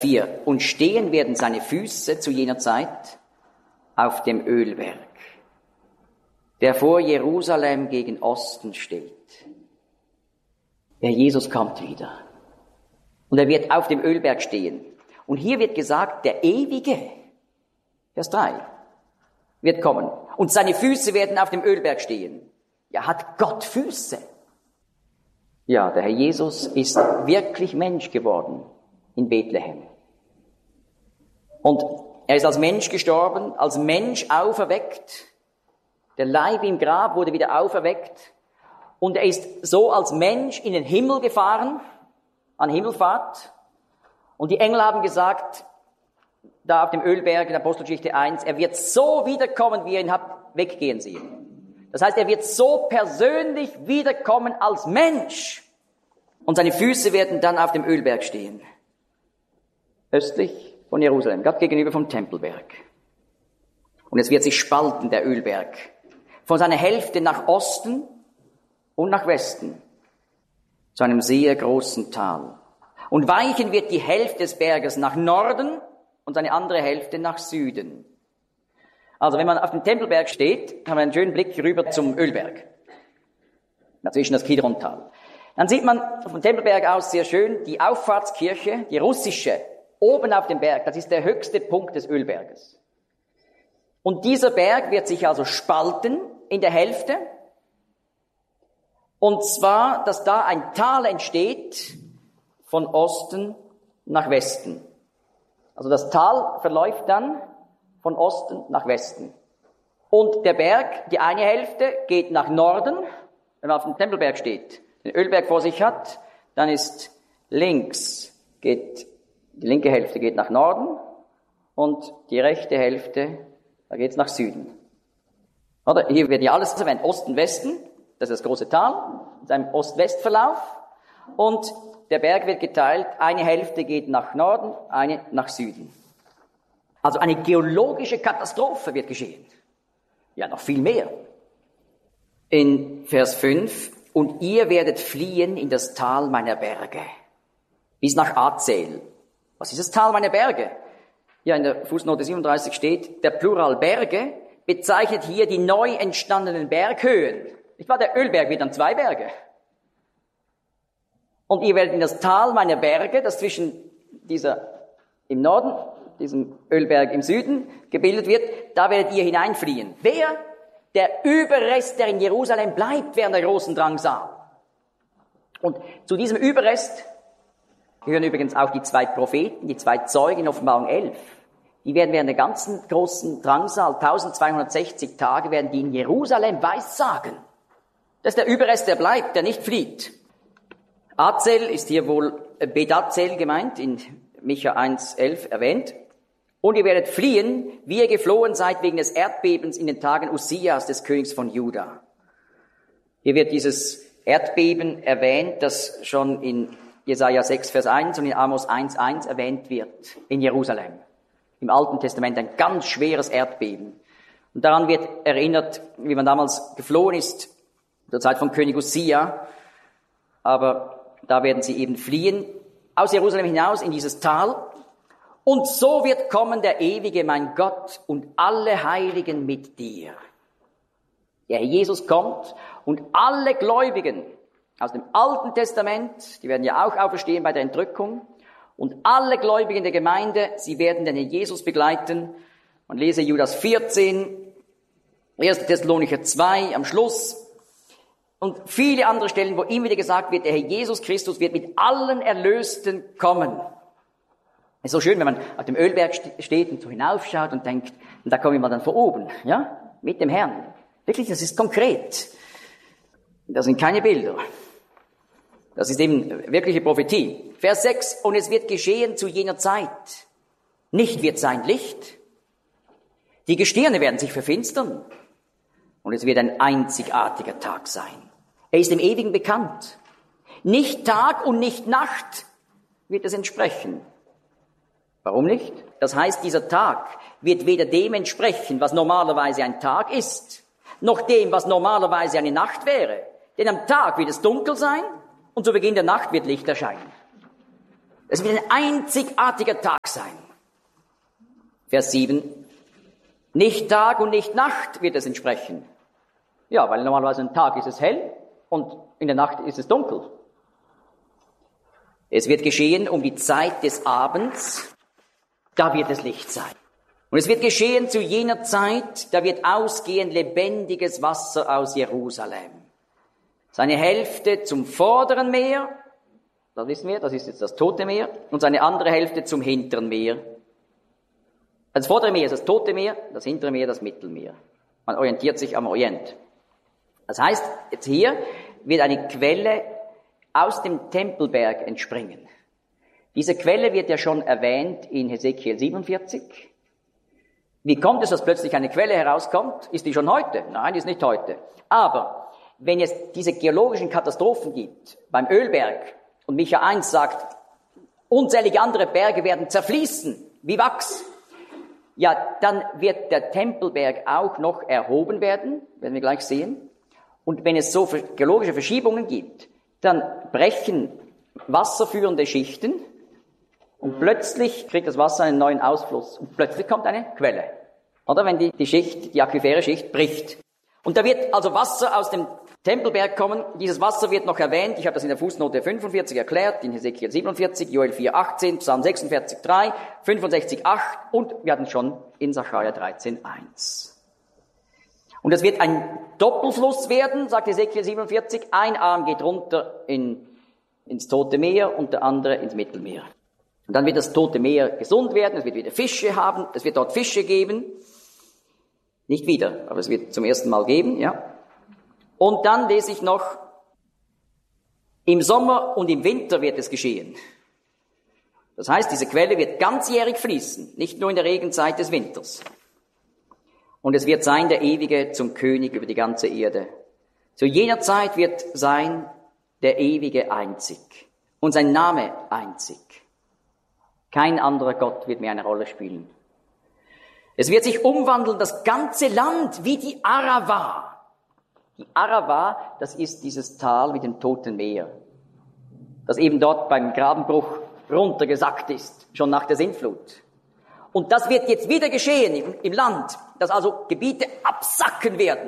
4. Und stehen werden seine Füße zu jener Zeit auf dem Ölberg, der vor Jerusalem gegen Osten steht. Der Jesus kommt wieder. Und er wird auf dem Ölberg stehen. Und hier wird gesagt, der Ewige, Vers 3, wird kommen. Und seine Füße werden auf dem Ölberg stehen. Ja, hat Gott Füße? Ja, der Herr Jesus ist wirklich Mensch geworden in Bethlehem. Und er ist als Mensch gestorben, als Mensch auferweckt. Der Leib im Grab wurde wieder auferweckt. Und er ist so als Mensch in den Himmel gefahren, an Himmelfahrt. Und die Engel haben gesagt, da auf dem Ölberg in Apostelgeschichte 1, er wird so wiederkommen, wie ihr ihn habt weggehen sehen. Das heißt, er wird so persönlich wiederkommen als Mensch. Und seine Füße werden dann auf dem Ölberg stehen. Östlich von Jerusalem, gerade gegenüber vom Tempelberg. Und es wird sich spalten, der Ölberg, von seiner Hälfte nach Osten und nach Westen, zu einem sehr großen Tal. Und weichen wird die Hälfte des Berges nach Norden und seine andere Hälfte nach Süden. Also wenn man auf dem Tempelberg steht, haben wir einen schönen Blick rüber zum Ölberg, dazwischen das Kidrontal. Dann sieht man vom Tempelberg aus sehr schön die Auffahrtskirche, die russische, oben auf dem Berg. Das ist der höchste Punkt des Ölberges. Und dieser Berg wird sich also spalten in der Hälfte. Und zwar, dass da ein Tal entsteht von Osten nach Westen. Also das Tal verläuft dann von Osten nach Westen. Und der Berg, die eine Hälfte, geht nach Norden, wenn man auf dem Tempelberg steht, den Ölberg vor sich hat, dann ist links, die linke Hälfte geht nach Norden und die rechte Hälfte, da geht's nach Süden. Oder? Hier wird ja alles erwähnt, Osten, Westen, das ist das große Tal, mit seinem Ost-West-Verlauf. Und der Berg wird geteilt, eine Hälfte geht nach Norden, eine nach Süden. Also eine geologische Katastrophe wird geschehen. Ja, noch viel mehr. In Vers 5, und ihr werdet fliehen in das Tal meiner Berge, bis nach Azel. Was ist das Tal meiner Berge? Ja, in der Fußnote 37 steht, der Plural Berge bezeichnet hier die neu entstandenen Berghöhen. Ich war der Ölberg wird dann 2 Berge. Und ihr werdet in das Tal meiner Berge, das zwischen dieser im Norden, diesem Ölberg im Süden gebildet wird, da werdet ihr hineinfliehen. Wer? Der Überrest, der in Jerusalem bleibt während der großen Drangsal. Und zu diesem Überrest gehören übrigens auch die 2 Propheten, die 2 Zeugen in Offenbarung 11. Die werden während der ganzen großen Drangsal, 1260 Tage, werden die in Jerusalem weissagen. Das ist der Überrest, der bleibt, der nicht flieht. Azel ist hier wohl Bedazel gemeint, in Micha 1,11 erwähnt. Und ihr werdet fliehen, wie ihr geflohen seid wegen des Erdbebens in den Tagen Ussias, des Königs von Juda. Hier wird dieses Erdbeben erwähnt, das schon in Jesaja 6, Vers 1 und in Amos 1,1 erwähnt wird, in Jerusalem. Im Alten Testament ein ganz schweres Erdbeben. Und daran wird erinnert, wie man damals geflohen ist, zur Zeit von König Ussia. Aber da werden sie eben fliehen, aus Jerusalem hinaus in dieses Tal. Und so wird kommen der Ewige, mein Gott, und alle Heiligen mit dir. Der Herr Jesus kommt und alle Gläubigen aus dem Alten Testament, die werden ja auch auferstehen bei der Entrückung, und alle Gläubigen der Gemeinde, sie werden den Herrn Jesus begleiten. Man lese Judas 14, 1. Thessalonicher 2 am Schluss und viele andere Stellen, wo immer wieder gesagt wird, der Herr Jesus Christus wird mit allen Erlösten kommen. Es ist so schön, wenn man auf dem Ölberg steht und so hinaufschaut und denkt, und da komme ich mal dann von oben, ja, mit dem Herrn. Wirklich, das ist konkret. Das sind keine Bilder. Das ist eben wirkliche Prophetie. Vers 6, und es wird geschehen zu jener Zeit. Nicht wird sein Licht. Die Gestirne werden sich verfinstern. Und es wird ein einzigartiger Tag sein. Er ist dem Ewigen bekannt. Nicht Tag und nicht Nacht wird es entsprechen. Warum nicht? Das heißt, dieser Tag wird weder dem entsprechen, was normalerweise ein Tag ist, noch dem, was normalerweise eine Nacht wäre. Denn am Tag wird es dunkel sein und zu Beginn der Nacht wird Licht erscheinen. Es wird ein einzigartiger Tag sein. Vers 7. Nicht Tag und nicht Nacht wird es entsprechen. Ja, weil normalerweise am Tag ist es hell und in der Nacht ist es dunkel. Es wird geschehen um die Zeit des Abends, da wird es Licht sein. Und es wird geschehen zu jener Zeit, da wird ausgehen lebendiges Wasser aus Jerusalem. Seine Hälfte zum vorderen Meer, das wissen wir, das ist jetzt das Tote Meer, und seine andere Hälfte zum hinteren Meer. Das vordere Meer ist das Tote Meer, das hintere Meer das Mittelmeer. Man orientiert sich am Orient. Das heißt, jetzt hier wird eine Quelle aus dem Tempelberg entspringen. Diese Quelle wird ja schon erwähnt in Hesekiel 47. Wie kommt es, dass plötzlich eine Quelle herauskommt? Ist die schon heute? Nein, die ist nicht heute. Aber wenn es diese geologischen Katastrophen gibt, beim Ölberg, und Micha 1 sagt, unzählige andere Berge werden zerfließen, wie Wachs, ja, dann wird der Tempelberg auch noch erhoben werden, werden wir gleich sehen. Und wenn es so geologische Verschiebungen gibt, dann brechen wasserführende Schichten und plötzlich kriegt das Wasser einen neuen Ausfluss und plötzlich kommt eine Quelle. Oder wenn die Schicht, die aquifere Schicht bricht. Und da wird also Wasser aus dem Tempelberg kommen. Dieses Wasser wird noch erwähnt. Ich habe das in der Fußnote 45 erklärt, in Hesekiel 47, Joel 4,18, Psalm 46,3, 65,8 und wir hatten schon in Sacharja 13,1. Und es wird ein Doppelfluss werden, sagt Hesekiel 47. Ein Arm geht runter ins Tote Meer und der andere ins Mittelmeer. Und dann wird das Tote Meer gesund werden, es wird wieder Fische haben, es wird dort Fische geben. Nicht wieder, aber es wird zum ersten Mal geben, ja. Und dann lese ich noch, im Sommer und im Winter wird es geschehen. Das heißt, diese Quelle wird ganzjährig fließen, nicht nur in der Regenzeit des Winters. Und es wird sein, der Ewige zum König über die ganze Erde. Zu jener Zeit wird sein der Ewige einzig und sein Name einzig. Kein anderer Gott wird mehr eine Rolle spielen. Es wird sich umwandeln, das ganze Land, wie die Arava. Die Arava, das ist dieses Tal mit dem Toten Meer, das eben dort beim Grabenbruch runtergesackt ist, schon nach der Sintflut. Und das wird jetzt wieder geschehen im Land, dass also Gebiete absacken werden.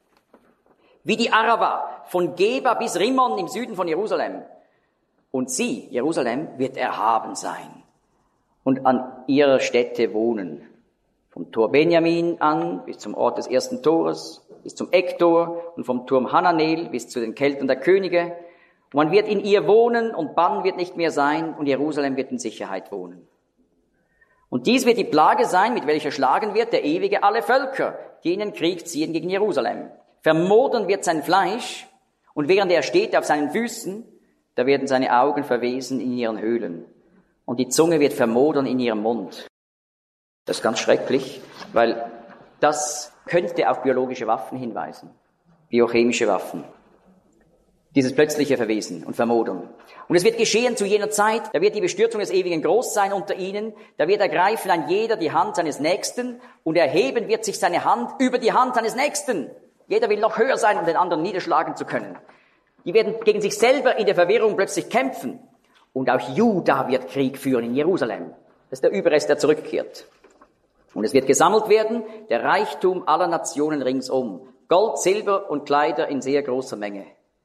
Wie die Arava, von Geba bis Rimmon im Süden von Jerusalem. Und sie, Jerusalem, wird erhaben sein und an ihrer Stätte wohnen. Vom Tor Benjamin an bis zum Ort des ersten Tores, bis zum Ecktor und vom Turm Hananel bis zu den Keltern der Könige. Und man wird in ihr wohnen und Bann wird nicht mehr sein und Jerusalem wird in Sicherheit wohnen. Und dies wird die Plage sein, mit welcher schlagen wird der Ewige alle Völker, die in den Krieg ziehen gegen Jerusalem. Vermodern wird sein Fleisch und während er steht auf seinen Füßen, da werden seine Augen verwesen in ihren Höhlen und die Zunge wird vermodern in ihrem Mund. Das ist ganz schrecklich, weil das könnte auf biologische Waffen hinweisen, biochemische Waffen. Dieses plötzliche Verwesen und Vermodern. Und es wird geschehen zu jener Zeit, da wird die Bestürzung des Ewigen groß sein unter ihnen, da wird ergreifen ein jeder die Hand seines Nächsten und erheben wird sich seine Hand über die Hand seines Nächsten. Jeder will noch höher sein, um den anderen niederschlagen zu können. Die werden gegen sich selber in der Verwirrung plötzlich kämpfen. Und auch Juda wird Krieg führen in Jerusalem. Das ist der Überrest, der zurückkehrt. Und es wird gesammelt werden, der Reichtum aller Nationen ringsum. Gold, Silber und Kleider in sehr großer Menge.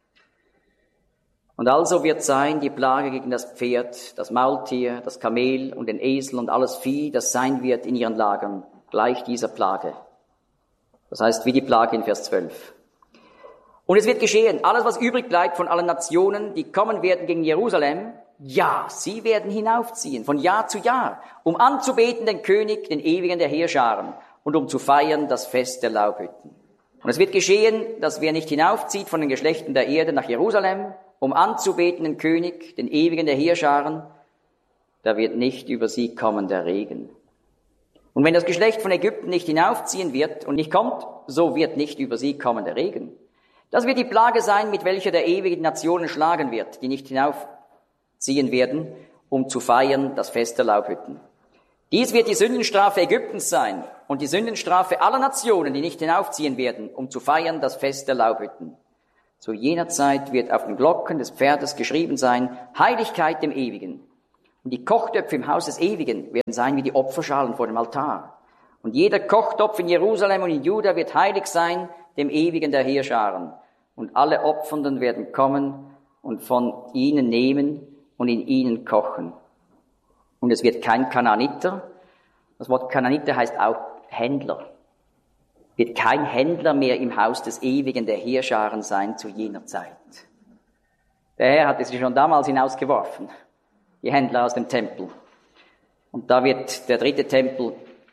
Und also wird sein die Plage gegen das Pferd, das Maultier, das Kamel und den Esel und alles Vieh, das sein wird in ihren Lagern, gleich dieser Plage. Das heißt, wie die Plage in Vers 12. Und es wird geschehen, alles was übrig bleibt von allen Nationen, die kommen werden gegen Jerusalem, ja, sie werden hinaufziehen, von Jahr zu Jahr, um anzubeten den König, den Ewigen der Heerscharen und um zu feiern das Fest der Laubhütten. Und es wird geschehen, dass wer nicht hinaufzieht von den Geschlechten der Erde nach Jerusalem, um anzubeten den König, den Ewigen der Heerscharen, da wird nicht über sie kommen der Regen. Und wenn das Geschlecht von Ägypten nicht hinaufziehen wird und nicht kommt, so wird nicht über sie kommen der Regen. Das wird die Plage sein, mit welcher der Ewige die Nationen schlagen wird, die nicht hinaufziehen werden, um zu feiern das Fest der Laubhütten. Dies wird die Sündenstrafe Ägyptens sein und die Sündenstrafe aller Nationen, die nicht hinaufziehen werden, um zu feiern das Fest der Laubhütten. Zu jener Zeit wird auf den Glocken des Pferdes geschrieben sein, Heiligkeit dem Ewigen. Und die Kochtöpfe im Haus des Ewigen werden sein wie die Opferschalen vor dem Altar. Und jeder Kochtopf in Jerusalem und in Juda wird heilig sein, dem Ewigen der Heerscharen. Und alle Opfernden werden kommen und von ihnen nehmen und in ihnen kochen. Und es wird kein Kanaaniter, das Wort Kanaaniter heißt auch Händler, wird kein Händler mehr im Haus des Ewigen der Heerscharen sein zu jener Zeit. Der Herr hat sie schon damals hinausgeworfen, die Händler aus dem Tempel. Und da wird der dritte Tempel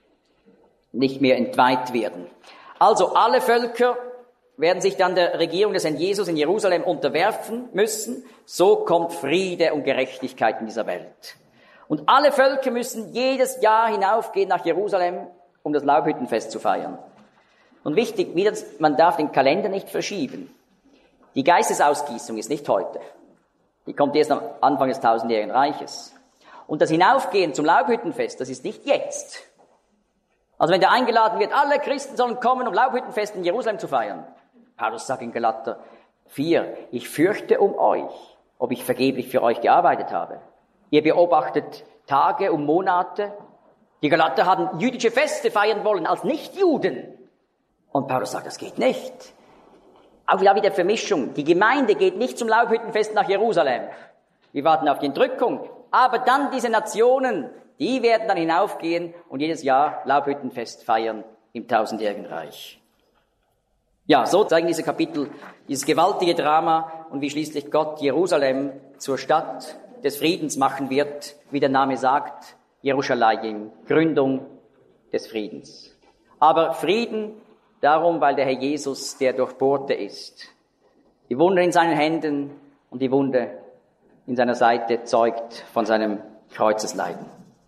nicht mehr entweiht werden. Also alle Völker werden sich dann der Regierung des Herrn Jesus in Jerusalem unterwerfen müssen. So kommt Friede und Gerechtigkeit in dieser Welt. Und alle Völker müssen jedes Jahr hinaufgehen nach Jerusalem, um das Laubhüttenfest zu feiern. Und wichtig, man darf den Kalender nicht verschieben. Die Geistesausgießung ist nicht heute. Die kommt erst am Anfang des tausendjährigen Reiches. Und das Hinaufgehen zum Laubhüttenfest, das ist nicht jetzt. Also wenn da eingeladen wird, alle Christen sollen kommen, um Laubhüttenfest in Jerusalem zu feiern. Paulus sagt in Galater 4, ich fürchte um euch, ob ich vergeblich für euch gearbeitet habe. Ihr beobachtet Tage und Monate. Die Galater haben jüdische Feste feiern wollen als Nichtjuden. Und Paulus sagt, das geht nicht. Auch wieder Vermischung. Die Gemeinde geht nicht zum Laubhüttenfest nach Jerusalem. Wir warten auf die Entrückung. Aber dann diese Nationen, die werden dann hinaufgehen und jedes Jahr Laubhüttenfest feiern im tausendjährigen Reich. Ja, so zeigen diese Kapitel dieses gewaltige Drama und wie schließlich Gott Jerusalem zur Stadt des Friedens machen wird, wie der Name sagt, Jerusalem, Gründung des Friedens. Aber Frieden darum, weil der Herr Jesus der Durchbohrte ist. Die Wunde in seinen Händen und die Wunde in seiner Seite zeugt von seinem Kreuzesleiden.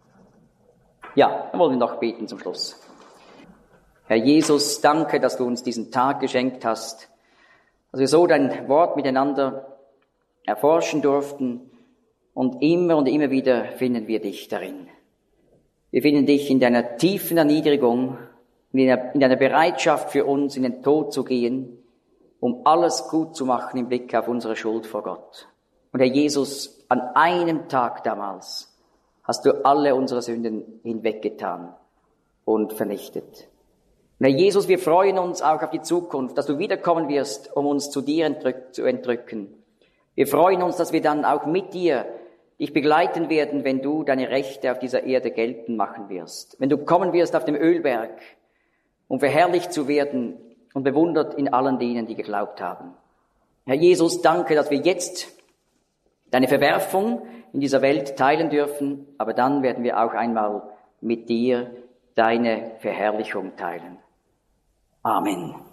Ja, dann wollen wir noch beten zum Schluss. Herr Jesus, danke, dass du uns diesen Tag geschenkt hast, dass wir so dein Wort miteinander erforschen durften und immer wieder finden wir dich darin. Wir finden dich in deiner tiefen Erniedrigung, in deiner Bereitschaft für uns in den Tod zu gehen, um alles gut zu machen im Blick auf unsere Schuld vor Gott. Und Herr Jesus, an einem Tag damals hast du alle unsere Sünden hinweggetan und vernichtet. Und Herr Jesus, wir freuen uns auch auf die Zukunft, dass du wiederkommen wirst, um uns zu dir zu entrücken. Wir freuen uns, dass wir dann auch mit dir dich begleiten werden, wenn du deine Rechte auf dieser Erde geltend machen wirst. Wenn du kommen wirst auf dem Ölberg, um verherrlicht zu werden und bewundert in allen denen, die geglaubt haben. Herr Jesus, danke, dass wir jetzt deine Verwerfung in dieser Welt teilen dürfen, aber dann werden wir auch einmal mit dir deine Verherrlichung teilen. Amen.